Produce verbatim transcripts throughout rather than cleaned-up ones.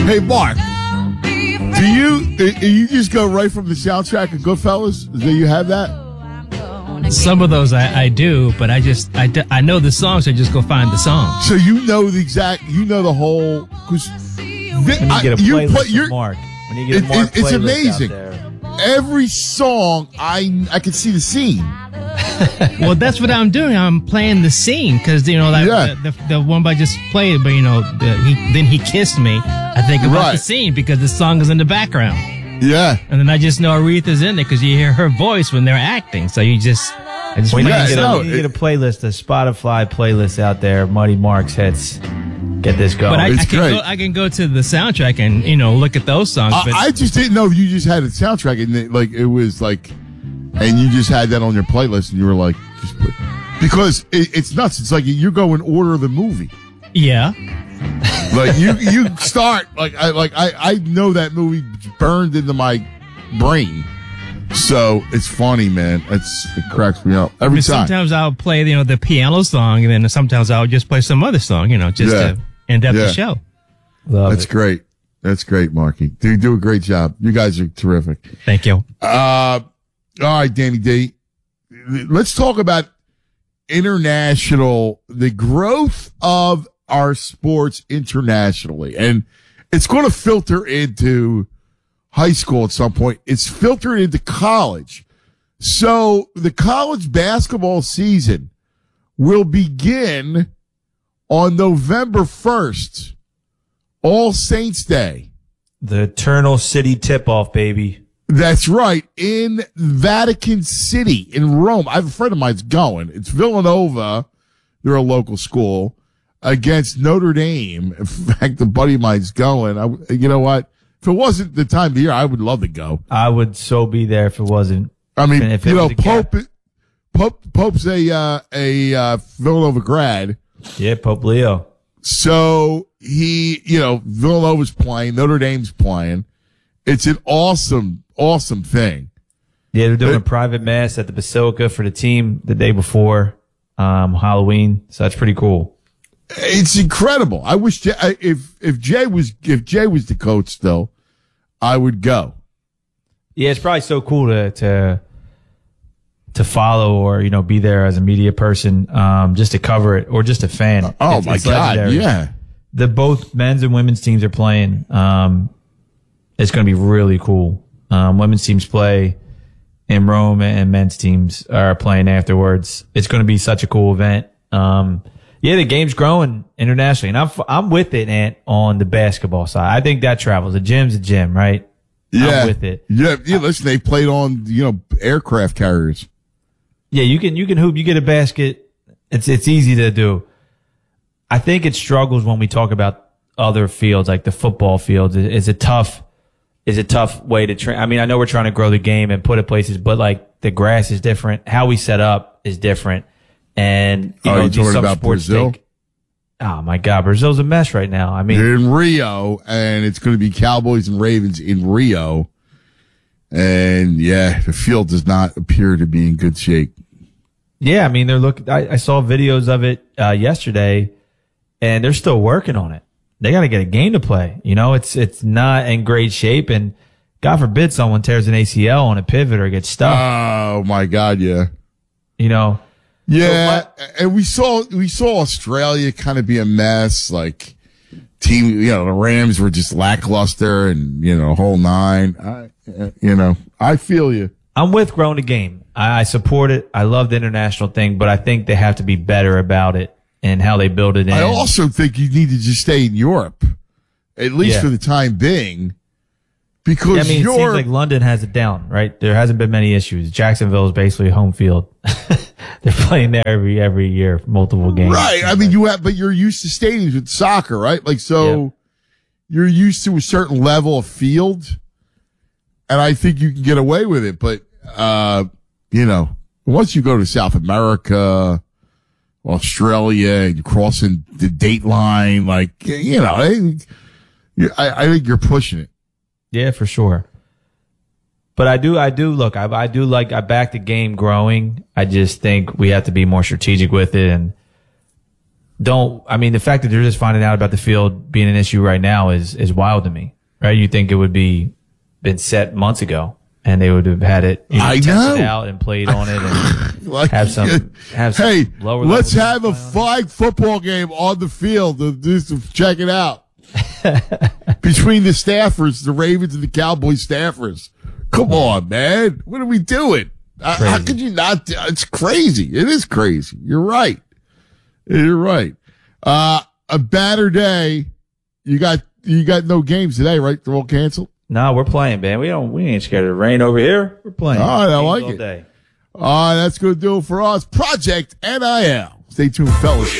Hey, Mark, do you uh, you just go right from the soundtrack of Goodfellas? Do you have that? Some of those I, I do, but I just I, d- I know the songs. So I just go find the song. So you know the exact, you know the whole. Cause When you get a you playlist play, of you're, Mark. When you get a it, Mark it, it's playlist amazing. out there. Every song, I I can see the scene. Well, that's what I'm doing. I'm playing the scene because you know that Yeah. the, the the one I just played, but you know the, he then he kissed me. I think about Right. the scene because the song is in the background, Yeah. and then I just know Aretha's in it because you hear her voice when they're acting. So you just I just We need Yeah, to get, no, a, we need to it- get a playlist, a Spotify playlist out there. Muddy Mark's hits. Get this going. But I, It's I can great. go. I can go to the soundtrack and you know look at those songs. I, but I just didn't know if you just had a soundtrack and it, like it was like, and you just had that on your playlist and you were like, just put, because it, it's nuts. It's like you go in order of the movie. yeah, Like you, you start like I like I I know that movie burned into my brain. So it's funny, man. It's it cracks me up I every mean, time. sometimes I'll play you know the piano song, and then sometimes I'll just play some other song, you know, just Yeah. to end up Yeah. the show. Love That's it. great. That's great, Marky. You do a great job. You guys are terrific. Thank you. Uh, all right, Danny D. Let's talk about international, the growth of our sports internationally. And it's going to filter into high school at some point. It's filtered into college. So the college basketball season will begin on November first, All Saints Day. The Eternal City tip-off, baby. That's right. In Vatican City in Rome. I have a friend of mine's going. It's Villanova. They're a local school against Notre Dame. In fact, a buddy of mine's going. I, you know what? If it wasn't the time of the year, I would love to go. I would so be there if it wasn't. I mean, If it you know, was a cap- Pope, Pope, Pope's a, uh, a, uh, Villanova grad. Yeah, Pope Leo. So he, you know, Villanova's playing, Notre Dame's playing. It's an awesome, awesome thing. Yeah, they're doing It- a private mass at the Basilica for the team the day before um, Halloween. So that's pretty cool. It's incredible. I wish Jay, I- if if Jay was if Jay was the coach still, I would go. Yeah, it's probably so cool to to to follow or you know be there as a media person, um, just to cover it or just a fan. Oh It's- my it's God! legendary. Yeah, The both men's and women's teams are playing. Um, it's going to be really cool. Um, women's teams play in Rome and men's teams are playing afterwards. It's going to be such a cool event. Um, yeah, the game's growing internationally, and I'm I'm with it, Ant, on the basketball side. I think that travels. The gym's a gym, right? yeah. I'm with it. Yeah, yeah. Listen, they played on you know aircraft carriers. Yeah, you can you can hoop. You get a basket. It's it's easy to do. I think it struggles when we talk about other fields like the football fields. It- It's a tough, is a tough way to train. I mean, I know we're trying to grow the game and put it places, but like the grass is different. How we set up is different. And you Oh, know, you these talking some about sports Brazil? take- oh my God, Brazil's a mess right now. I mean, They're in Rio, and it's going to be Cowboys and Ravens in Rio. And yeah, the field does not appear to be in good shape. yeah, I mean, they're looking. I, I saw videos of it uh, yesterday, and they're still working on it. They got to get a game to play. You know, it's it's not in great shape, and God forbid someone tears an A C L on a pivot or gets stuck. Oh my God! Yeah. you know, Yeah, and we saw we saw Australia kind of be a mess. Like team, you know, the Rams were just lackluster, and you know, whole nine. I, you know, I feel you. I'm with growing the game. I, I support it. I love the international thing, but I think they have to be better about it and how they build it in. I also think you need to just stay in Europe, at least Yeah. for the time being, because Yeah, I mean, it Europe. seems like London has it down, right? There hasn't been many issues. Jacksonville is basically home field. They're playing there every every year, multiple games. Right. I mean, you have, but you're used to stadiums with soccer, right? Like, so Yep. you're used to a certain level of field, and I think you can get away with it. But, uh, you know, once you go to South America, Australia, and you're crossing the date line, like, you know, I, I, I think you're pushing it. Yeah, for sure. But I do, I do look, I, I do like, I back the game growing. I just think we have to be more strategic with it. And don't, I mean, the fact that they're just finding out about the field being an issue right now is, is wild to me, right? You think it would be been set months ago and they would have had it, you know, I tested know. out and played on it and Like, have some, have some hey, lower let's level have a flag football game on the field to just to check it out. Between the staffers, the Ravens and the Cowboys staffers. Come on, man. What are we doing? Uh, how could you not? Do, it's crazy. It is crazy. You're right. You're right. Uh, a banner day. You got, you got no games today, right? They're all canceled. No, we're playing, man. We don't, we ain't scared of the rain over here. We're playing. All right, I Games like all it. day. All right, that's going to do it for us. Project N I L. Stay tuned, fellas.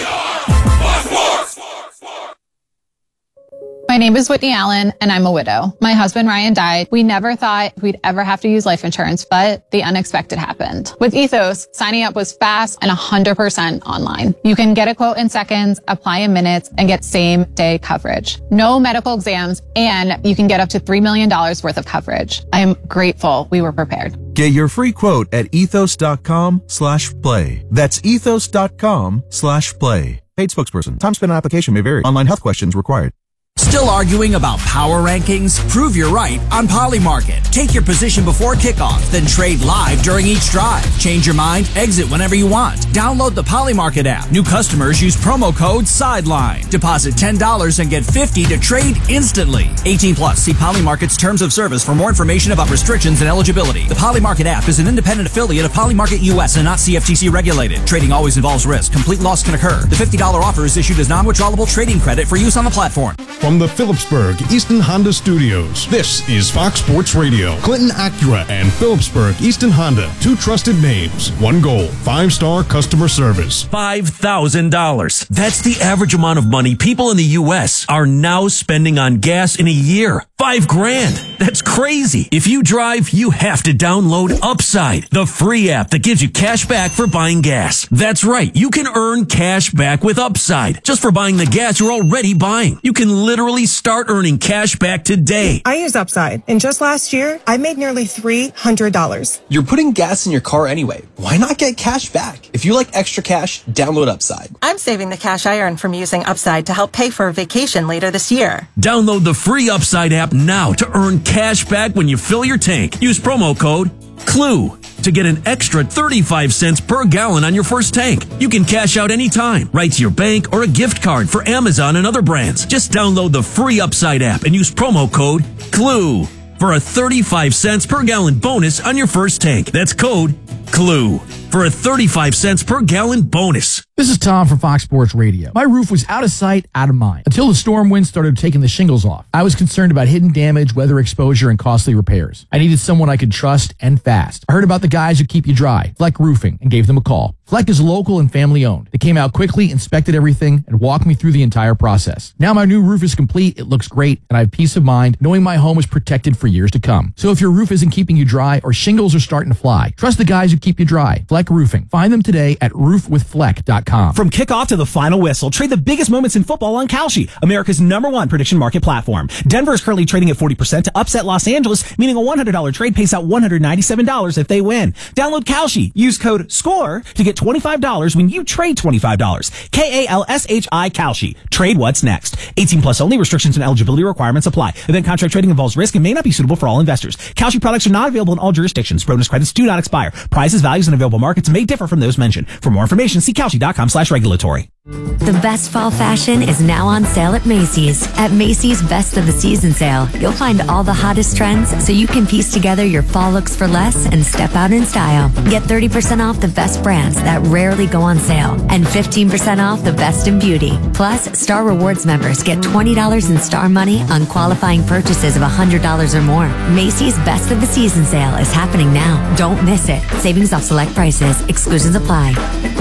My name is Whitney Allen, and I'm a widow. My husband, Ryan, died. We never thought we'd ever have to use life insurance, but the unexpected happened. With Ethos, signing up was fast and one hundred percent online. You can get a quote in seconds, apply in minutes, and get same-day coverage. No medical exams, and you can get up to three million dollars worth of coverage. I am grateful we were prepared. Get your free quote at ethos.com slash play. That's ethos.com slash play. Paid spokesperson. Time spent on application may vary. Online health questions required. Still arguing about power rankings? Prove you're right on Polymarket. Take your position before kickoff, then trade live during each drive. Change your mind, exit whenever you want. Download the Polymarket app. New customers use promo code SIDELINE. Deposit ten dollars and get fifty dollars to trade instantly. eighteen plus. See Polymarket's terms of service for more information about restrictions and eligibility. The Polymarket app is an independent affiliate of Polymarket U S and not C F T C regulated. Trading always involves risk. Complete loss can occur. The fifty dollars offer is issued as non-withdrawable trading credit for use on the platform. From the Phillipsburg Easton Honda Studios, this is Fox Sports Radio. Clinton Acura and Phillipsburg Easton Honda, two trusted names, one goal, five-star customer service. five thousand dollars. That's the average amount of money people in the U S are now spending on gas in a year. Five grand. That's crazy. If you drive, you have to download Upside, the free app that gives you cash back for buying gas. That's right. You can earn cash back with Upside just for buying the gas you're already buying. You can literally start earning cash back today. I use Upside, and just last year, I made nearly three hundred dollars. You're putting gas in your car anyway. Why not get cash back? If you like extra cash, download Upside. I'm saving the cash I earn from using Upside to help pay for a vacation later this year. Download the free Upside app now to earn cash back when you fill your tank. Use promo code CLUE to get an extra thirty-five cents per gallon on your first tank. You can cash out anytime, right to your bank or a gift card for Amazon and other brands. Just download the free Upside app and use promo code CLUE for a thirty-five cents per gallon bonus on your first tank. That's code CLUE for a thirty-five cents per gallon bonus. This is Tom from Fox Sports Radio. My roof was out of sight, out of mind, until the storm winds started taking the shingles off. I was concerned about hidden damage, weather exposure, and costly repairs. I needed someone I could trust and fast. I heard about the guys who keep you dry, Fleck Roofing, and gave them a call. Fleck is local and family owned. They came out quickly, inspected everything, and walked me through the entire process. Now my new roof is complete, it looks great, and I have peace of mind knowing my home is protected for years to come. So if your roof isn't keeping you dry or shingles are starting to fly, trust the guys who keep you dry. Fleck Roofing. Find them today at roof with fleck dot com. From kickoff to the final whistle, trade the biggest moments in football on Kalshi, America's number one prediction market platform. Denver is currently trading at forty percent to upset Los Angeles, meaning a one hundred dollars trade pays out one hundred ninety-seven dollars if they win. Download Kalshi. Use code SCORE to get twenty-five dollars when you trade twenty-five dollars. K A L S H I Kalshi. Trade what's next. eighteen plus only. Restrictions and eligibility requirements apply. Event contract trading involves risk and may not be suitable for all investors. Kalshi products are not available in all jurisdictions. Bonus credits do not expire. Prices, values, and available markets may differ from those mentioned. For more information, see Kalshi.com slash regulatory. The best fall fashion is now on sale at Macy's. At Macy's Best of the Season sale, you'll find all the hottest trends so you can piece together your fall looks for less and step out in style. Get thirty percent off the best brands that rarely go on sale and fifteen percent off the best in beauty. Plus, Star Rewards members get twenty dollars in Star Money on qualifying purchases of one hundred dollars or more. Macy's Best of the Season sale is happening now. Don't miss it. Savings off select prices. Exclusions apply.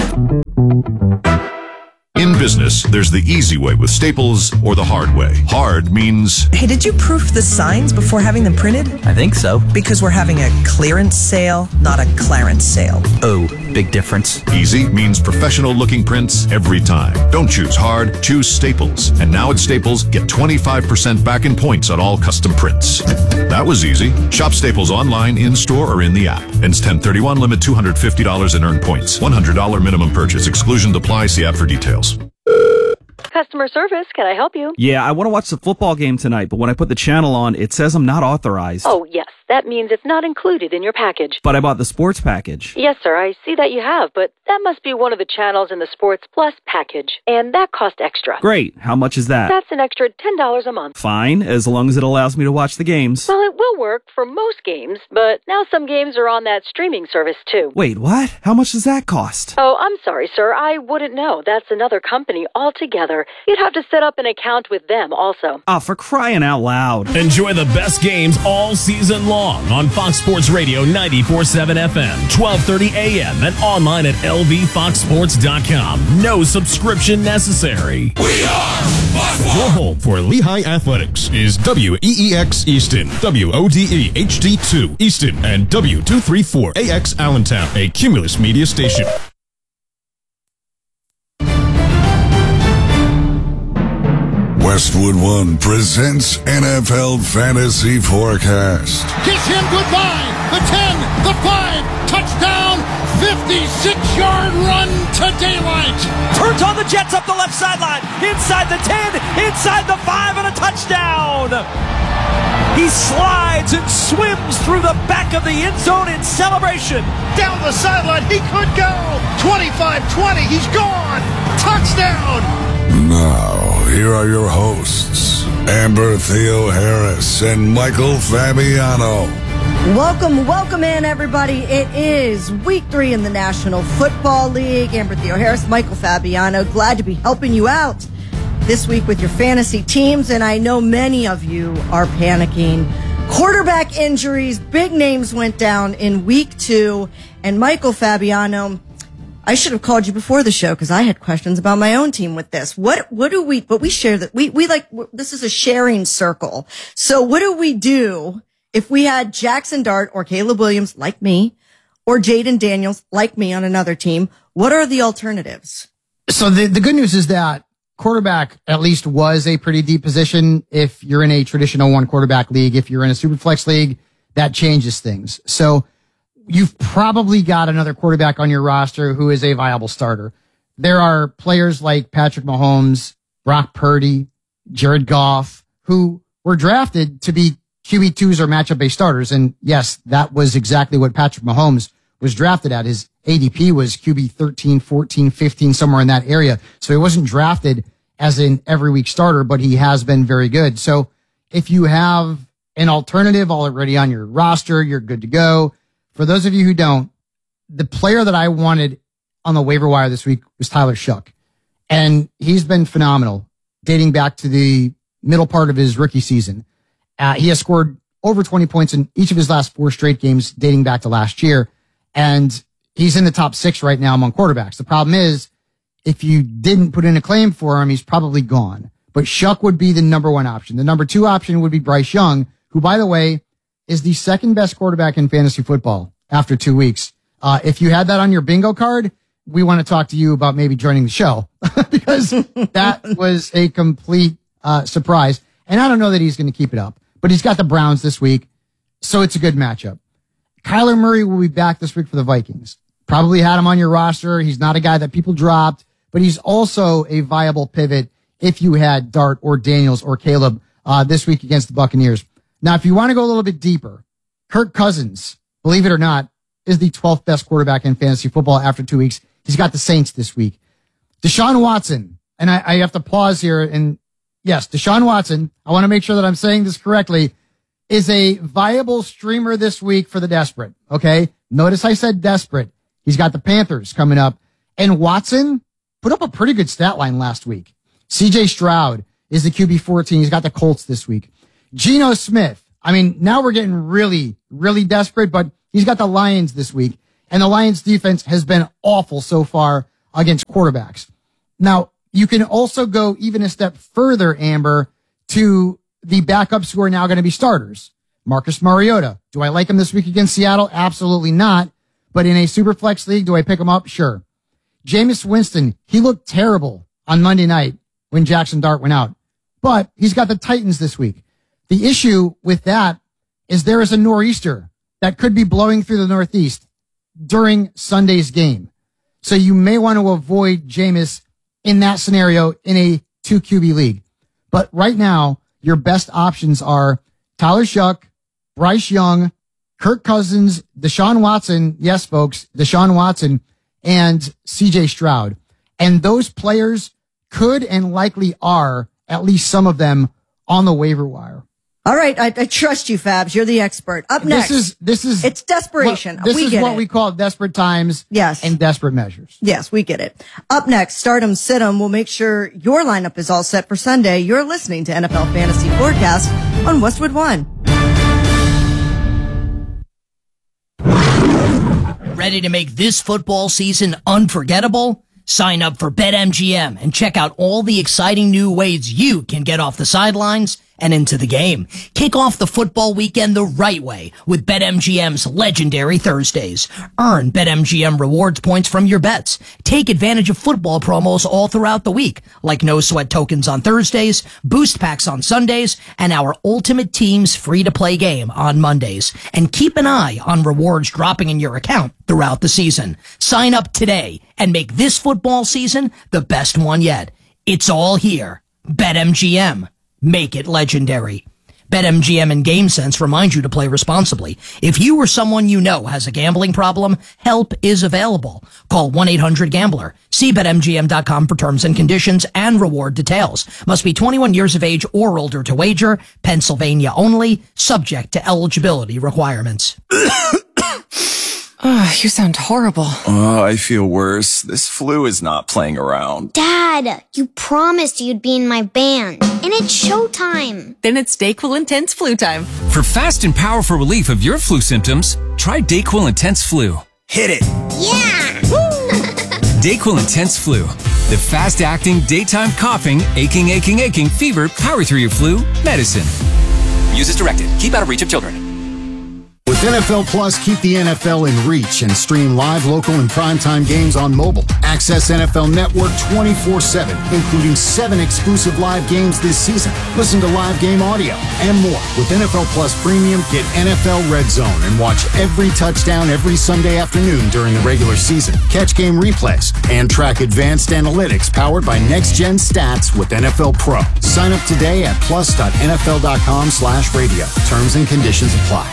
In business, there's the easy way with Staples or the hard way. Hard means... Hey, did you proof the signs before having them printed? I think so. Because we're having a clearance sale, not a clarence sale. Oh, big difference. Easy means professional-looking prints every time. Don't choose hard, choose Staples. And now at Staples, get twenty-five percent back in points on all custom prints. That was easy. Shop Staples online, in-store, or in the app. Ends ten thirty-one, limit two hundred fifty dollars and earn points. one hundred dollars minimum purchase. Exclusions apply. See app for details. customer service. Can I help you? Yeah, I want to watch the football game tonight, but when I put the channel on, it says I'm not authorized. Oh, yes. That means it's not included in your package. But I bought the sports package. Yes, sir. I see that you have, but that must be one of the channels in the Sports Plus package, and that costs extra. Great. How much is that? That's an extra ten dollars a month. Fine, as long as it allows me to watch the games. Well, it will work for most games, but now some games are on that streaming service, too. Wait, what? How much does that cost? Oh, I'm sorry, sir. I wouldn't know. That's another company altogether. You'd have to set up an account with them also. Oh, for crying out loud. Enjoy the best games all season long on Fox Sports Radio ninety-four point seven F M, twelve thirty A M, and online at L V fox sports dot com. No subscription necessary. We are Fox. Your home for Lehigh Athletics is W E E X Easton, W O D E H D two Easton, and W two thirty-four A X Allentown, a Cumulus media station. Westwood One presents N F L Fantasy Forecast. Kiss him goodbye. The ten, the five, touchdown, fifty-six-yard run to daylight. Turns on the Jets up the left sideline. Inside the ten, inside the five, and a touchdown. He slides and swims through the back of the end zone in celebration. Down the sideline, he could go. twenty-five twenty, he's gone. Touchdown. Now, here are your hosts, Amber Theo Harris and Michael Fabiano. Welcome, welcome in, everybody. It is week three in the National Football League. Amber Theo Harris, Michael Fabiano, glad to be helping you out this week with your fantasy teams, and I know many of you are panicking. Quarterback injuries, big names went down in week two, and Michael Fabiano, I should have called you before the show because I had questions about my own team with this. What, what do we, but we share that we, we like, this is a sharing circle. So what do we do if we had Jackson Dart or Caleb Williams like me or Jaden Daniels like me on another team? What are the alternatives? So the, the good news is that quarterback at least was a pretty deep position. If you're in a traditional one quarterback league, if you're in a super flex league, that changes things. So you've probably got another quarterback on your roster who is a viable starter. There are players like Patrick Mahomes, Brock Purdy, Jared Goff, who were drafted to be Q B twos or matchup-based starters. And yes, that was exactly what Patrick Mahomes was drafted at. His A D P was Q B thirteen, fourteen, fifteen, somewhere in that area. So he wasn't drafted as an every week starter, but he has been very good. So if you have an alternative already on your roster, you're good to go. For those of you who don't, the player that I wanted on the waiver wire this week was Tyler Shough. And he's been phenomenal dating back to the middle part of his rookie season. Uh, he has scored over twenty points in each of his last four straight games dating back to last year. And he's in the top six right now among quarterbacks. The problem is if you didn't put in a claim for him, he's probably gone. But Shough would be the number one option. The number two option would be Bryce Young, who, by the way, is the second best quarterback in fantasy football after two weeks. Uh, if you had that on your bingo card, we want to talk to you about maybe joining the show because that was a complete uh, surprise. And I don't know that he's going to keep it up, but he's got the Browns this week, so it's a good matchup. Kyler Murray will be back this week for the Vikings. Probably had him on your roster. He's not a guy that people dropped, but he's also a viable pivot if you had Dart or Daniels or Caleb uh, this week against the Buccaneers. Now, if you want to go a little bit deeper, Kirk Cousins, believe it or not, is the twelfth best quarterback in fantasy football after two weeks. He's got the Saints this week. Deshaun Watson, and I, I have to pause here. And yes, Deshaun Watson, I want to make sure that I'm saying this correctly, is a viable streamer this week for the desperate. Okay. Notice I said desperate. He's got the Panthers coming up. And Watson put up a pretty good stat line last week. C J Stroud is the Q B fourteen. He's got the Colts this week. Geno Smith. I mean, now we're getting really, really desperate, but he's got the Lions this week. And the Lions defense has been awful so far against quarterbacks. Now, you can also go even a step further, Amber, to the backups who are now going to be starters. Marcus Mariota. Do I like him this week against Seattle? Absolutely not. But in a super flex league, do I pick him up? Sure. Jameis Winston. He looked terrible on Monday night when Jackson Dart went out. But he's got the Titans this week. The issue with that is there is a nor'easter that could be blowing through the Northeast during Sunday's game. So you may want to avoid Jameis in that scenario in a two Q B league. But right now, your best options are Tyler Shuck, Bryce Young, Kirk Cousins, Deshaun Watson. Yes, folks, Deshaun Watson and C J Stroud. And those players could and likely are, at least some of them, on the waiver wire. All right, I, I trust you, Fabs. You're the expert. Up next, this is this is it's desperation. Well, this we is get what it. we call desperate times, yes, and desperate measures. Yes, we get it. Up next, Stardom Situm will make sure your lineup is all set for Sunday. You're listening to N F L Fantasy Forecast on Westwood One. Ready to make this football season unforgettable? Sign up for BetMGM and check out all the exciting new ways you can get off the sidelines and into the game. Kick off the football weekend the right way with BetMGM's legendary Thursdays. Earn BetMGM rewards points from your bets. Take advantage of football promos all throughout the week, like no sweat tokens on Thursdays, boost packs on Sundays, and our Ultimate Teams free-to-play game on Mondays. And keep an eye on rewards dropping in your account throughout the season. Sign up today and make this football season the best one yet. It's all here. BetMGM. Make it legendary. BetMGM and GameSense remind you to play responsibly. If you or someone you know has a gambling problem, help is available. Call one eight hundred gambler. See Bet M G M dot com for terms and conditions and reward details. Must be twenty-one years of age or older to wager. Pennsylvania only. Subject to eligibility requirements. Oh, you sound horrible. Oh, I feel worse. This flu is not playing around. Dad, you promised you'd be in my band. And it's showtime. Then it's DayQuil Intense Flu time. For fast and powerful relief of your flu symptoms, try DayQuil Intense Flu. Hit it. Yeah! DayQuil Intense Flu. The fast-acting, daytime coughing, aching, aching, aching, fever, power through your flu medicine. Use as directed. Keep out of reach of children. With N F L Plus, keep the N F L in reach and stream live, local, and primetime games on mobile. Access N F L Network twenty-four seven, including seven exclusive live games this season. Listen to live game audio and more. With N F L Plus Premium, get N F L Red Zone and watch every touchdown every Sunday afternoon during the regular season. Catch game replays and track advanced analytics powered by next-gen stats with N F L Pro. Sign up today at plus.nfl.com slash radio. Terms and conditions apply.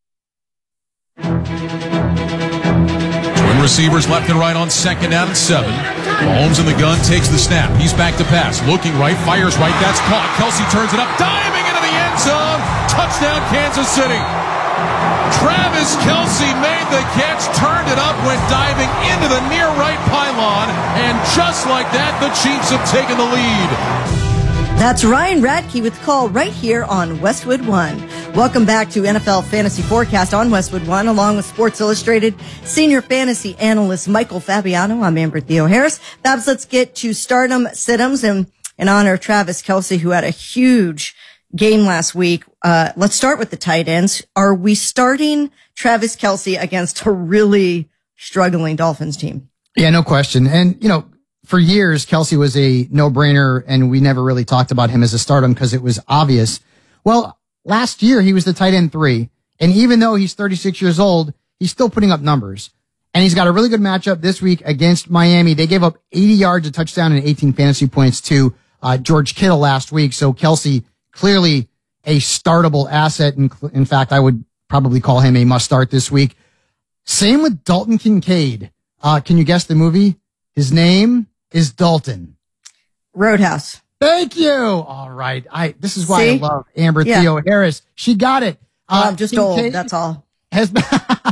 Twin receivers left and right on second down and seven. Mahomes in the gun, takes the snap. He's back to pass. Looking right, fires right. That's caught. Kelsey turns it up, diving into the end zone. Touchdown, Kansas City. Travis Kelsey made the catch, turned it up, went diving into the near right pylon, and just like that, the Chiefs have taken the lead. That's Ryan Radke with the call right here on Westwood One. Welcome back to N F L Fantasy Forecast on Westwood One, along with Sports Illustrated senior fantasy analyst Michael Fabiano. I'm Amber Theo Harris. Babs, let's get to Stardom Situms and in honor of Travis Kelsey, who had a huge game last week. Uh, let's start with the tight ends. Are we starting Travis Kelsey against a really struggling Dolphins team? Yeah, no question. And, you know, for years, Kelsey was a no-brainer, and we never really talked about him as a stardom because it was obvious. Well, last year, he was the tight end three, and even though he's thirty-six years old, he's still putting up numbers. And he's got a really good matchup this week against Miami. They gave up eighty yards, a touchdown, and eighteen fantasy points to uh, George Kittle last week. So Kelsey, clearly a startable asset. In, in fact, I would probably call him a must-start this week. Same with Dalton Kincaid. Uh, can you guess the movie? His name is Dalton. Roadhouse. Thank you. All right. I, this is why See? I love Amber Yeah. Theo Harris. She got it. Uh, I'm just Kincaid old. That's all. Has been,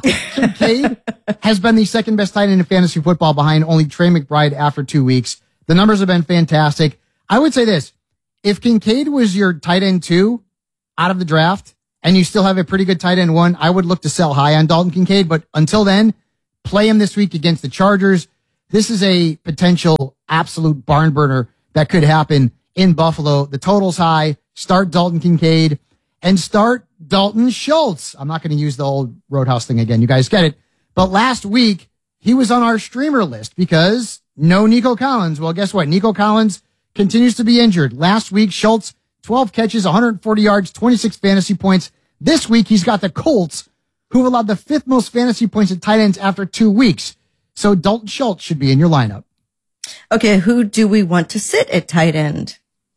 Kincaid has been the second best tight end in fantasy football behind only Trey McBride after two weeks. The numbers have been fantastic. I would say this. If Kincaid was your tight end two out of the draft and you still have a pretty good tight end one, I would look to sell high on Dalton Kincaid. But until then, play him this week against the Chargers. This is a potential absolute barn burner that could happen in Buffalo. The total's high. Start Dalton Kincaid and start Dalton Schultz. I'm not going to use the old Roadhouse thing again. You guys get it. But last week, he was on our streamer list because no Nico Collins. Well, guess what? Nico Collins continues to be injured. Last week, Schultz, twelve catches, one hundred forty yards, twenty-six fantasy points. This week, he's got the Colts, who allowed the fifth most fantasy points at tight ends after two weeks. So Dalton Schultz should be in your lineup. Okay, who do we want to sit at tight end?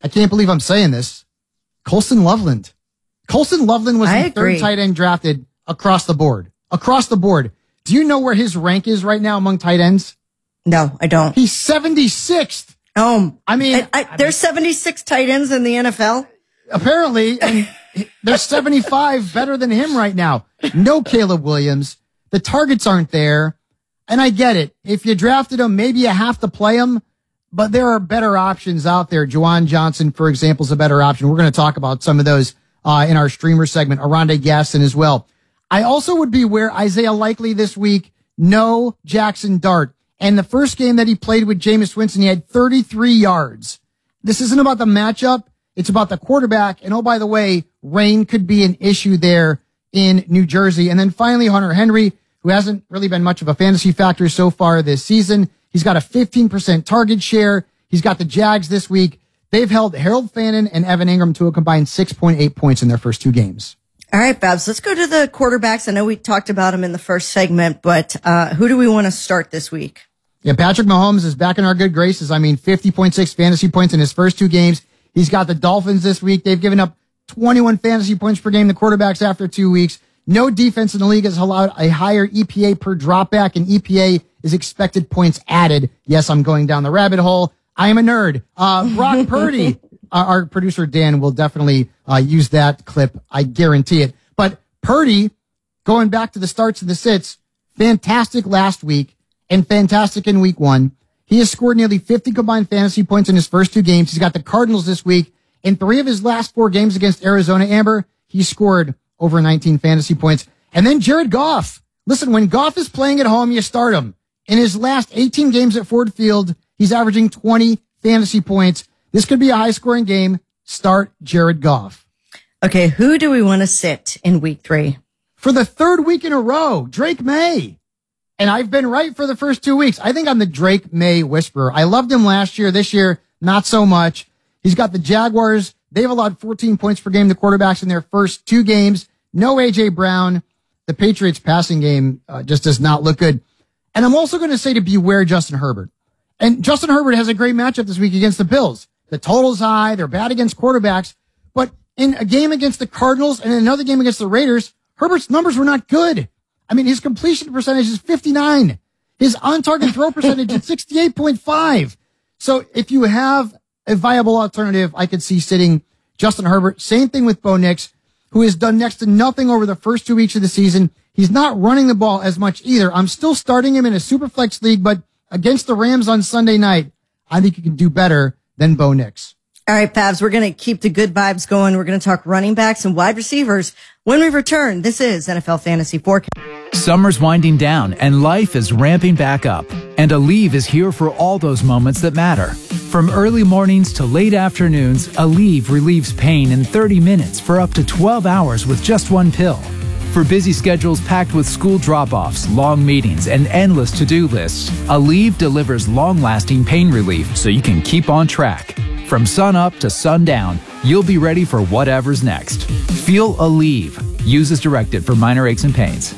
I can't believe I'm saying this. Colson Loveland. Colson Loveland was I the third agree. tight end drafted across the board. Across the board. Do you know where his rank is right now among tight ends? No, I don't. He's seventy-sixth. Oh, I mean, I, I, there's seventy-six tight ends in the N F L. Apparently, and there's seventy-five better than him right now. No Caleb Williams. The targets aren't there. And I get it. If you drafted him, maybe you have to play him, but there are better options out there. Juwan Johnson, for example, is a better option. We're going to talk about some of those uh, in our streamer segment. Aronde Gaston as well. I also would be aware Isaiah Likely this week, no Jackson Dart. And the first game that he played with Jameis Winston, he had thirty-three yards. This isn't about the matchup. It's about the quarterback. And oh, by the way, rain could be an issue there in New Jersey. And then finally, Hunter Henry, who hasn't really been much of a fantasy factor so far this season. He's got a fifteen percent target share. He's got the Jags this week. They've held Harold Fannin and Evan Ingram to a combined six point eight points in their first two games. All right, Babs, let's go to the quarterbacks. I know we talked about them in the first segment, but uh, who do we want to start this week? Yeah, Patrick Mahomes is back in our good graces. I mean, fifty point six fantasy points in his first two games. He's got the Dolphins this week. They've given up twenty-one fantasy points per game, the quarterbacks, after two weeks. No defense in the league has allowed a higher E P A per dropback, and E P A is expected points added. Yes, I'm going down the rabbit hole. I am a nerd. Uh, Brock Purdy, our, our producer Dan will definitely uh, use that clip. I guarantee it. But Purdy, going back to the starts and the sits, fantastic last week and fantastic in week one. He has scored nearly fifty combined fantasy points in his first two games. He's got the Cardinals this week. In three of his last four games against Arizona, Amber, he scored over nineteen fantasy points. And then Jared Goff. Listen, when Goff is playing at home, you start him. In his last eighteen games at Ford Field, he's averaging twenty fantasy points. This could be a high-scoring game. Start Jared Goff. Okay, who do we want to sit in week three? For the third week in a row, Drake May. And I've been right for the first two weeks. I think I'm the Drake May whisperer. I loved him last year. This year, not so much. He's got the Jaguars. They've allowed fourteen points per game to quarterbacks in their first two games. No A J Brown. The Patriots passing game uh, just does not look good. And I'm also going to say to beware Justin Herbert. And Justin Herbert has a great matchup this week against the Bills. The total's high. They're bad against quarterbacks. But in a game against the Cardinals and in another game against the Raiders, Herbert's numbers were not good. I mean, his completion percentage is fifty-nine. His on-target throw percentage is sixty-eight point five. So if you have a viable alternative, I could see sitting Justin Herbert. Same thing with Bo Nix, who has done next to nothing over the first two weeks of the season. He's not running the ball as much either. I'm still starting him in a Superflex league, but against the Rams on Sunday night, I think he can do better than Bo Nix. All right, Pabs, we're going to keep the good vibes going. We're going to talk running backs and wide receivers when we return. This is N F L Fantasy Forecast. Summer's winding down and life is ramping back up. And Aleve is here for all those moments that matter. From early mornings to late afternoons, Aleve relieves pain in thirty minutes for up to twelve hours with just one pill. For busy schedules packed with school drop-offs, long meetings, and endless to-do lists, Aleve delivers long-lasting pain relief so you can keep on track. From sun up to sundown, you'll be ready for whatever's next. Feel Aleve. Use as directed for minor aches and pains.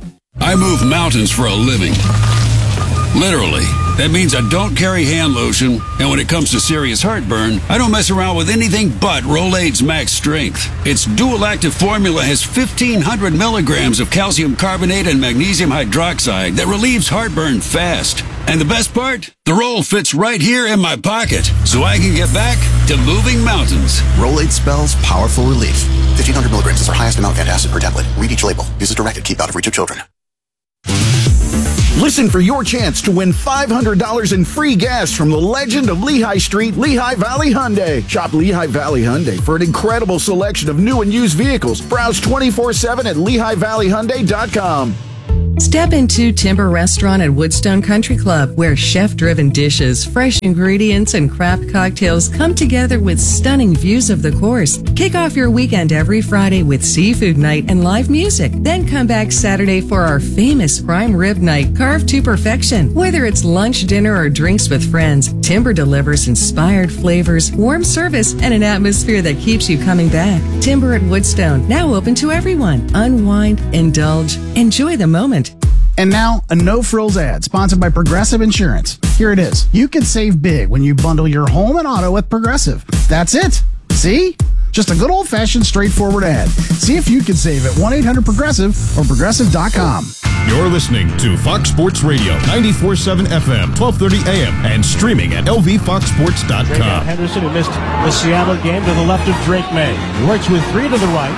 I move mountains for a living. Literally. That means I don't carry hand lotion, and when it comes to serious heartburn, I don't mess around with anything but Rolaids Max Strength. Its dual-active formula has fifteen hundred milligrams of calcium carbonate and magnesium hydroxide that relieves heartburn fast. And the best part? The roll fits right here in my pocket, so I can get back to moving mountains. Rolaids spells powerful relief. fifteen hundred milligrams is our highest amount of antacid per tablet. Read each label. Use as directed. Keep out of reach of children. Listen for your chance to win five hundred dollars in free gas from the legend of Lehigh Street, Lehigh Valley Hyundai. Shop Lehigh Valley Hyundai for an incredible selection of new and used vehicles. Browse twenty-four seven at lehigh valley hyundai dot com. Step into Timber Restaurant at Woodstone Country Club, where chef-driven dishes, fresh ingredients, and craft cocktails come together with stunning views of the course. Kick off your weekend every Friday with seafood night and live music. Then come back Saturday for our famous prime rib night, carved to perfection. Whether it's lunch, dinner, or drinks with friends, Timber delivers inspired flavors, warm service, and an atmosphere that keeps you coming back. Timber at Woodstone, now open to everyone. Unwind, indulge, enjoy the moment. And now, a no-frills ad sponsored by Progressive Insurance. Here it is. You can save big when you bundle your home and auto with Progressive. That's it. See? Just a good old-fashioned straightforward ad. See if you can save at one eight hundred progressive or progressive dot com. You're listening to Fox Sports Radio, ninety-four point seven F M, twelve thirty A M, and streaming at L V fox sports dot com. Henderson, who missed the Seattle game, to the left of Drake May. He works with three to the right.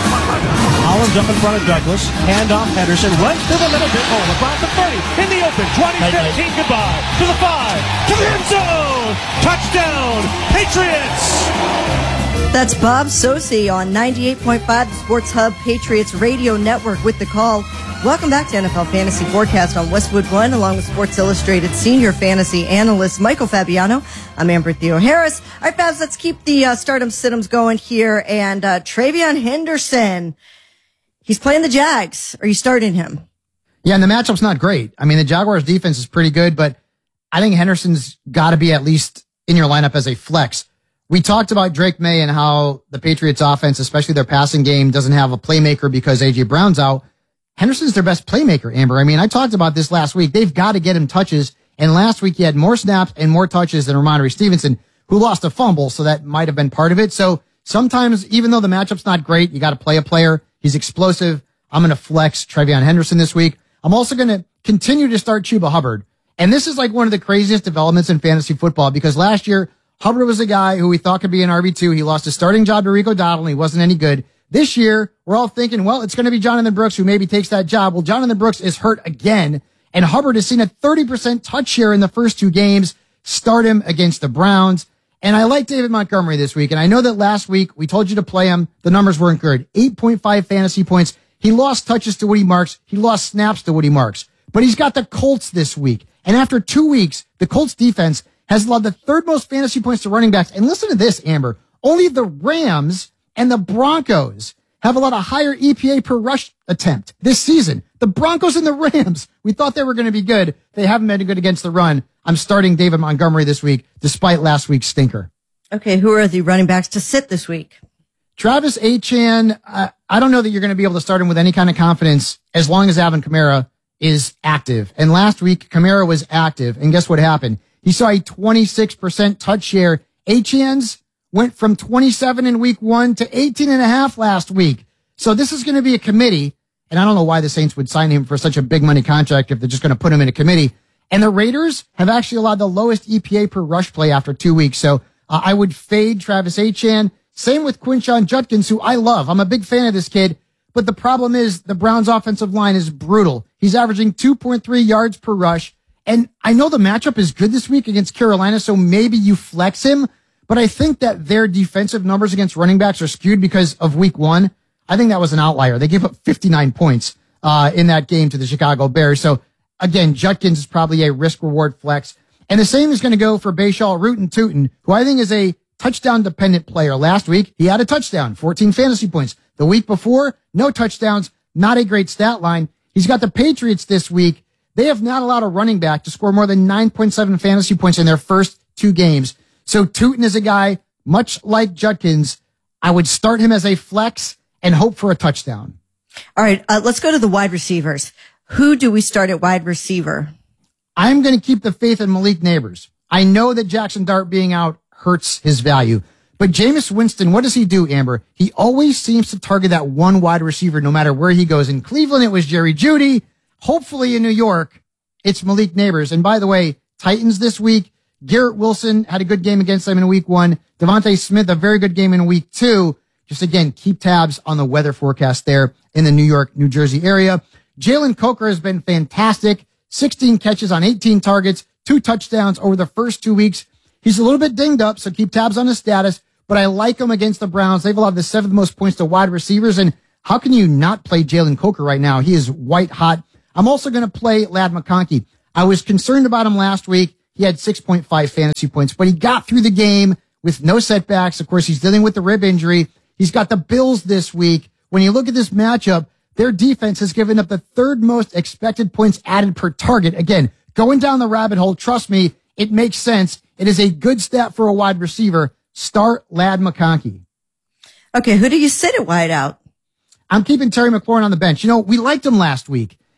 Collins up in front of Douglas. Handoff, Henderson runs to the middle, big hole, about the thirty, in the open, twenty fifteen, goodbye, to the five, to the end zone, touchdown, Patriots! That's Bob Socci on ninety-eight point five, the Sports Hub Patriots Radio Network with the call. Welcome back to N F L Fantasy Forecast on Westwood One, along with Sports Illustrated senior fantasy analyst Michael Fabiano. I'm Amber Theo Harris. All right, Babs, let's keep the uh, stardom situms going here. And uh, TreVeyon Henderson, he's playing the Jags. Are you starting him? Yeah, and the matchup's not great. I mean, the Jaguars' defense is pretty good, but I think Henderson's got to be at least in your lineup as a flex. We talked about Drake May and how the Patriots offense, especially their passing game, doesn't have a playmaker because A J Brown's out. Henderson's their best playmaker, Amber. I mean, I talked about this last week. They've got to get him touches. And last week he had more snaps and more touches than Ramondre Stevenson, who lost a fumble. So that might have been part of it. So sometimes, even though the matchup's not great, you got to play a player. He's explosive. I'm going to flex TreVeyon Henderson this week. I'm also going to continue to start Chuba Hubbard. And this is like one of the craziest developments in fantasy football because last year, Hubbard was a guy who we thought could be an R B two. He lost his starting job to Rico Dowdle, and he wasn't any good. This year, we're all thinking, well, it's going to be Jonathan Brooks who maybe takes that job. Well, Jonathan Brooks is hurt again, and Hubbard has seen a thirty percent touch share in the first two games. Start him against the Browns. And I like David Montgomery this week, and I know that last week we told you to play him. The numbers weren't good. eight point five fantasy points. He lost touches to Woody Marks. He lost snaps to Woody Marks. But he's got the Colts this week. And after two weeks, the Colts defense has allowed the third most fantasy points to running backs. And listen to this, Amber. Only the Rams and the Broncos have allowed a higher E P A per rush attempt this season. The Broncos and the Rams, we thought they were going to be good. They haven't been good against the run. I'm starting David Montgomery this week, despite last week's stinker. Okay, who are the running backs to sit this week? Travis Etienne, uh, I don't know that you're going to be able to start him with any kind of confidence as long as Alvin Kamara is active. And last week, Kamara was active. And guess what happened? He saw a twenty-six percent touch share. Etienne's went from twenty-seven in week one to eighteen and a half last week. So this is going to be a committee. And I don't know why the Saints would sign him for such a big money contract if they're just going to put him in a committee. And the Raiders have actually allowed the lowest E P A per rush play after two weeks. So uh, I would fade Travis Etienne. Same with Quinshon Judkins, who I love. I'm a big fan of this kid. But the problem is the Browns offensive line is brutal. He's averaging two point three yards per rush. And I know the matchup is good this week against Carolina, so maybe you flex him. But I think that their defensive numbers against running backs are skewed because of week one. I think that was an outlier. They gave up fifty-nine points uh in that game to the Chicago Bears. So again, Judkins is probably a risk-reward flex. And the same is going to go for Bashal Rootin' Tootin', who I think is a touchdown-dependent player. Last week, he had a touchdown, fourteen fantasy points. The week before, no touchdowns, not a great stat line. He's got the Patriots this week. They have not allowed a running back to score more than nine point seven fantasy points in their first two games. So Tootin is a guy, much like Judkins, I would start him as a flex and hope for a touchdown. All right, uh, let's go to the wide receivers. Who do we start at wide receiver? I'm going to keep the faith in Malik Neighbors. I know that Jackson Dart being out hurts his value. But Jameis Winston, what does he do, Amber? He always seems to target that one wide receiver no matter where he goes. In Cleveland, it was Jerry Jeudy. Hopefully in New York, it's Malik Neighbors. And by the way, Titans this week, Garrett Wilson had a good game against them in week one. Devontae Smith, a very good game in week two. Just again, keep tabs on the weather forecast there in the New York, New Jersey area. Jalen Coker has been fantastic. sixteen catches on eighteen targets, two touchdowns over the first two weeks. He's a little bit dinged up, so keep tabs on his status. But I like him against the Browns. They've allowed the seventh most points to wide receivers. And how can you not play Jalen Coker right now? He is white hot. I'm also going to play Ladd McConkey. I was concerned about him last week. He had six point five fantasy points, but he got through the game with no setbacks. Of course, he's dealing with the rib injury. He's got the Bills this week. When you look at this matchup, their defense has given up the third most expected points added per target. Again, going down the rabbit hole, trust me, it makes sense. It is a good stat for a wide receiver. Start Ladd McConkey. Okay, who do you sit at wide out? I'm keeping Terry McLaurin on the bench. You know, we liked him last week.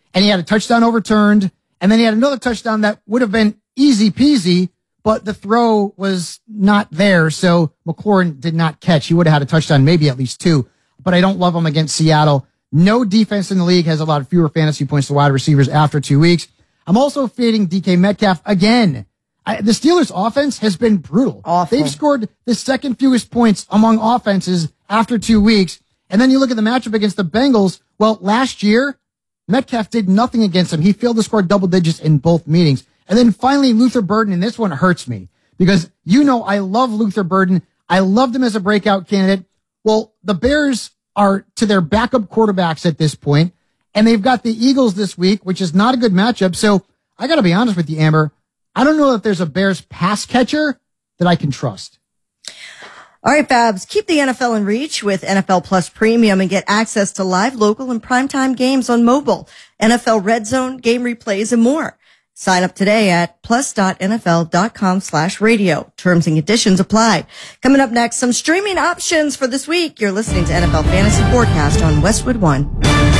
and he had a touchdown overturned, and then he had another touchdown that would have been easy peasy, but the throw was not there, so McLaurin did not catch. He would have had a touchdown, maybe at least two, but I don't love him against Seattle. No defense in the league has allowed fewer fantasy points to wide receivers after two weeks. I'm also fading D K Metcalf again. I, the Steelers' offense has been brutal. Awful. They've scored the second fewest points among offenses after two weeks. And then you look at the matchup against the Bengals. Well, last year, Metcalf did nothing against him. He failed to score double digits in both meetings. And then finally, Luther Burden, and this one hurts me because you know I love Luther Burden. I loved him as a breakout candidate. Well, the Bears are to their backup quarterbacks at this point, and they've got the Eagles this week, which is not a good matchup. So I got to be honest with you, Amber. I don't know that there's a Bears pass catcher that I can trust. All right, Babs, keep the N F L in reach with N F L Plus Premium and get access to live, local, and primetime games on mobile, N F L Red Zone, game replays, and more. Sign up today at plus.nfl.com slash radio. Terms and conditions apply. Coming up next, some streaming options for this week. You're listening to N F L Fantasy Forecast on Westwood One.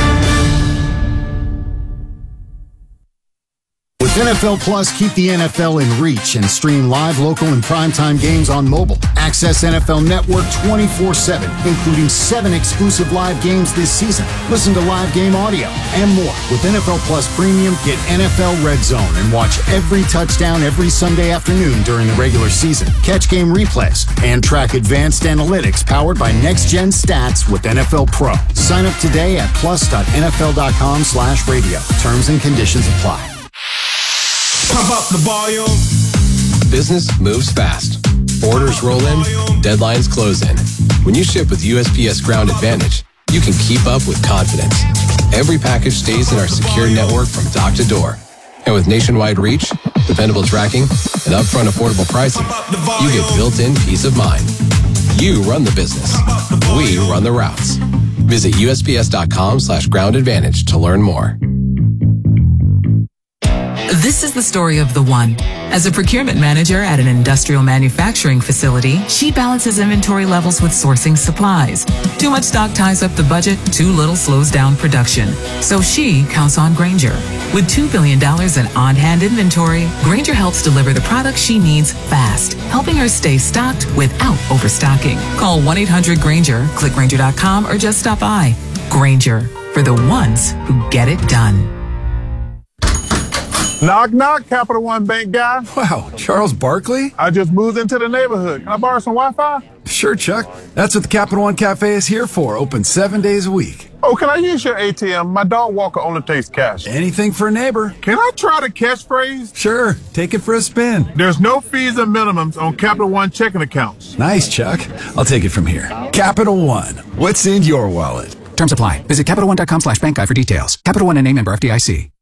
With N F L Plus, keep the N F L in reach and stream live, local, and primetime games on mobile. Access N F L Network twenty-four seven, including seven exclusive live games this season. Listen to live game audio and more. With N F L Plus Premium, get N F L Red Zone and watch every touchdown every Sunday afternoon during the regular season. Catch game replays and track advanced analytics powered by next-gen stats with N F L Pro. Sign up today at plus.nfl.com slash radio. Terms and conditions apply. Pump up the volume. Business moves fast. Orders roll in, deadlines close in. When you ship with U S P S Ground Advantage, you can keep up with confidence. Every package stays in our secure network from dock to door. And with nationwide reach, dependable tracking, and upfront affordable pricing, you get built-in peace of mind. You run the business. We run the routes. Visit usps.com slash ground advantage to learn more. This is the story of the one. As a procurement manager at an industrial manufacturing facility, she balances inventory levels with sourcing supplies. Too much stock ties up the budget, too little slows down production. So she counts on Grainger. With two billion dollars in on-hand inventory, Grainger helps deliver the products she needs fast, helping her stay stocked without overstocking. Call one eight hundred Grainger, click Grainger dot com, or just stop by. Grainger, for the ones who get it done. Knock, knock, Capital One Bank guy. Wow, Charles Barkley? I just moved into the neighborhood. Can I borrow some Wi-Fi? Sure, Chuck. That's what the Capital One Cafe is here for. Open seven days a week. Oh, can I use your A T M? My dog Walker only takes cash. Anything for a neighbor. Can I try the catchphrase? Sure. Take it for a spin. There's no fees and minimums on Capital One checking accounts. Nice, Chuck. I'll take it from here. Capital One. What's in your wallet? Terms apply. Visit CapitalOne.com slash bank guide for details. Capital One and name member F D I C.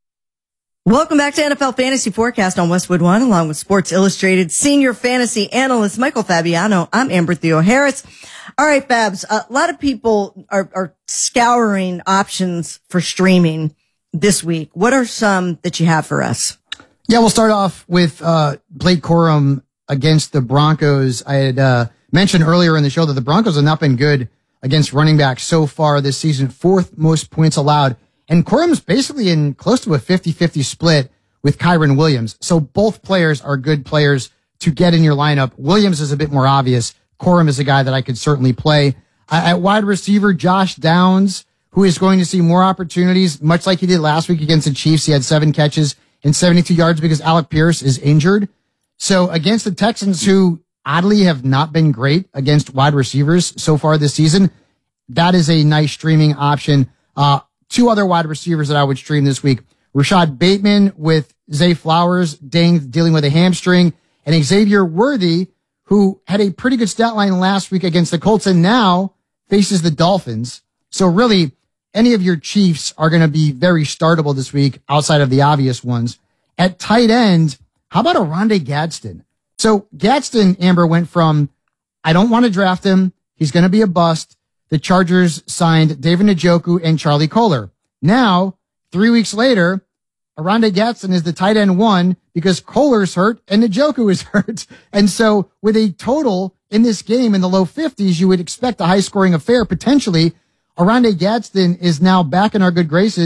Welcome back to N F L Fantasy Forecast on Westwood One, along with Sports Illustrated senior fantasy analyst Michael Fabiano. I'm Amber Theo Harris. All right, Babs, a lot of people are, are scouring options for streaming this week. What are some that you have for us? Yeah, we'll start off with uh, Blake Corum against the Broncos. I had uh, mentioned earlier in the show that the Broncos have not been good against running backs so far this season, fourth most points allowed. And Corum's basically in close to a fifty-fifty split with Kyren Williams. So both players are good players to get in your lineup. Williams is a bit more obvious. Corum is a guy that I could certainly play. Uh, at wide receiver, Josh Downs, who is going to see more opportunities, much like he did last week against the Chiefs. He had seven catches and seventy-two yards because Alec Pierce is injured. So against the Texans, who oddly have not been great against wide receivers so far this season, that is a nice streaming option. Uh, Two other wide receivers that I would stream this week. Rashad Bateman with Zay Flowers dang, dealing with a hamstring, and Xavier Worthy, who had a pretty good stat line last week against the Colts and now faces the Dolphins. So really, any of your Chiefs are going to be very startable this week outside of the obvious ones. At tight end, how about Oronde Gadsden? So Gadsden, Amber, went from, I don't want to draft him, he's going to be a bust. The Chargers signed David Njoku and Charlie Kolar. Now, three weeks later, Oronde Gadsden is the tight end one because Kolar's hurt and Njoku is hurt. And so with a total in this game in the low fifties, you would expect a high scoring affair potentially. Oronde Gadsden is now back in our good graces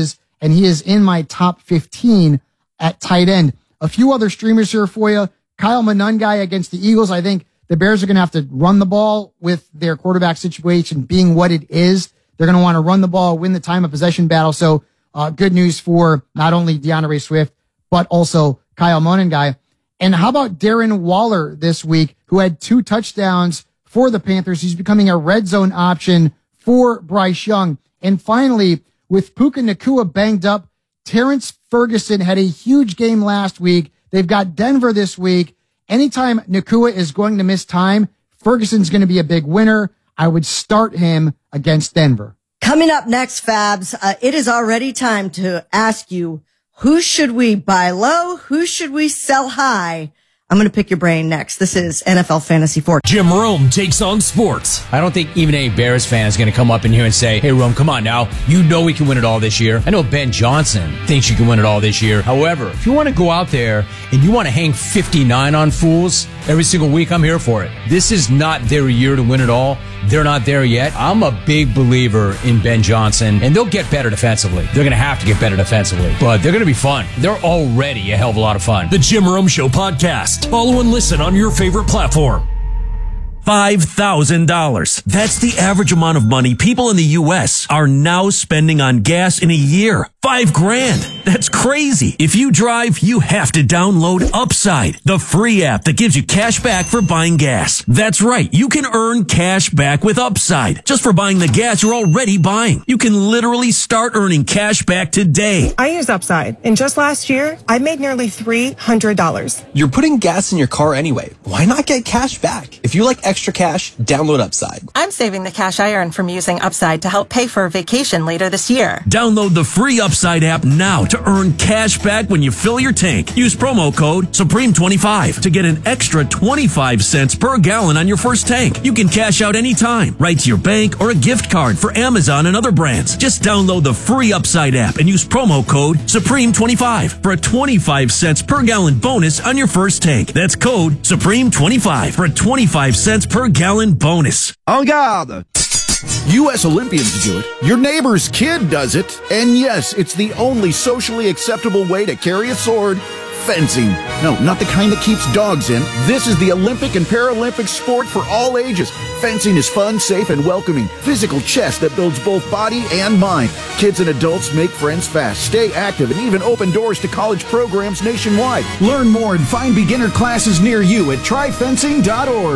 and he is in my top fifteen at tight end. A few other streamers here for you. Kyle Monangai against the Eagles. I think the Bears are going to have to run the ball with their quarterback situation being what it is. They're going to want to run the ball, win the time of possession battle. So uh, good news for not only DeAndre Swift, but also Kyle Monangai. And how about Darren Waller this week, who had two touchdowns for the Panthers? He's becoming a red zone option for Bryce Young. And finally, with Puka Nacua banged up, Terrence Ferguson had a huge game last week. They've got Denver this week. Anytime Nacua is going to miss time, Ferguson's going to be a big winner. I would start him against Denver. Coming up next, Fabs, uh, it is already time to ask you, who should we buy low? Who should we sell high? I'm going to pick your brain next. This is N F L Fantasy Four. Jim Rome takes on sports. I don't think even any Bears fan is going to come up in here and say, hey, Rome, come on now. You know we can win it all this year. I know Ben Johnson thinks you can win it all this year. However, if you want to go out there and you want to hang fifty-nine on fools every single week, I'm here for it. This is not their year to win it all. They're not there yet. I'm a big believer in Ben Johnson, and they'll get better defensively. They're going to have to get better defensively, but they're going to be fun. They're already a hell of a lot of fun. The Jim Rome Show podcast. Follow and listen on your favorite platform. five thousand dollars. That's the average amount of money people in the U S are now spending on gas in a year. Five grand. That's crazy. If you drive, you have to download Upside, the free app that gives you cash back for buying gas. That's right. You can earn cash back with Upside just for buying the gas you're already buying. You can literally start earning cash back today. I use Upside, and just last year, I made nearly three hundred dollars. You're putting gas in your car anyway. Why not get cash back? If you like extra cash, download Upside. I'm saving the cash I earn from using Upside to help pay for a vacation later this year. Download the free Upside app now to earn cash back when you fill your tank. Use promo code Supreme twenty-five to get an extra twenty-five cents per gallon on your first tank. You can cash out anytime, right to your bank or a gift card for Amazon and other brands. Just download the free Upside app and use promo code Supreme twenty-five for a twenty-five cents per gallon bonus on your first tank. That's code Supreme twenty-five for a twenty-five cents per gallon bonus. En garde! U S Olympians do it. Your neighbor's kid does it. And yes, it's the only socially acceptable way to carry a sword. Fencing. No, not the kind that keeps dogs in. This is the Olympic and Paralympic sport for all ages. Fencing is fun, safe, and welcoming. Physical chess that builds both body and mind. Kids and adults make friends fast, stay active, and even open doors to college programs nationwide. Learn more and find beginner classes near you at try fencing dot org.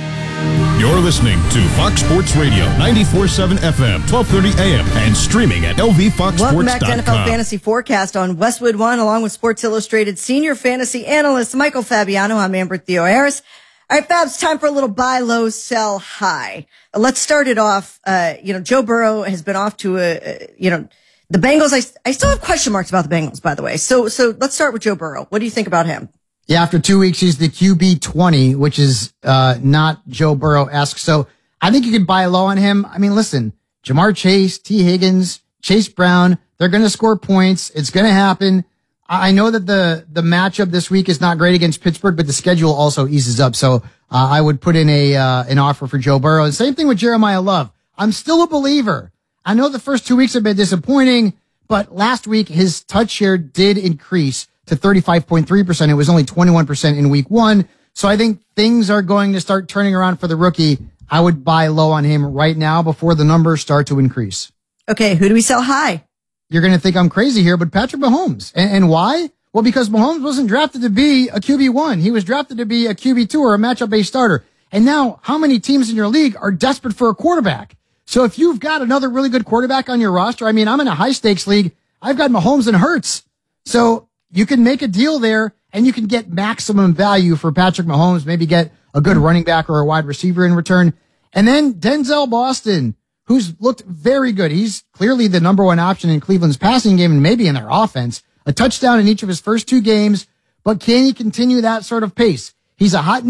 You're listening to Fox Sports Radio, ninety-four point seven F M, twelve thirty A M, and streaming at L V fox sports dot com. Welcome back to N F L Fantasy Forecast on Westwood One, along with Sports Illustrated senior fantasy analyst Michael Fabiano. I'm Amber Theo-Harris. All right, Fabs, time for a little buy low, sell high. Uh, let's start it off. Uh, you know, Joe Burrow has been off to a, uh, you know, the Bengals. I, I still have question marks about the Bengals, by the way. So, so let's start with Joe Burrow. What do you think about him? Yeah, after two weeks, he's the Q B twenty, which is uh not Joe Burrow-esque. So I think you could buy low on him. I mean, listen, Jamar Chase, T. Higgins, Chase Brown, they're going to score points. It's going to happen. I know that the the matchup this week is not great against Pittsburgh, but the schedule also eases up. So uh, I would put in a uh, an offer for Joe Burrow. The same thing with Jeremiah Love. I'm still a believer. I know the first two weeks have been disappointing, but last week his touch share did increase to thirty-five point three percent. It was only twenty-one percent in week one. So I think things are going to start turning around for the rookie. I would buy low on him right now before the numbers start to increase. Okay, who do we sell high? You're going to think I'm crazy here, but Patrick Mahomes. And, and why? Well, because Mahomes wasn't drafted to be a Q B one. He was drafted to be a Q B two or a matchup-based starter. And now, how many teams in your league are desperate for a quarterback? So if you've got another really good quarterback on your roster, I mean, I'm in a high-stakes league. I've got Mahomes and Hurts. So you can make a deal there, and you can get maximum value for Patrick Mahomes, maybe get a good running back or a wide receiver in return. And then Denzel Boston, who's looked very good. He's clearly the number one option in Cleveland's passing game and maybe in their offense. A touchdown in each of his first two games, but can he continue that sort of pace? He's a hot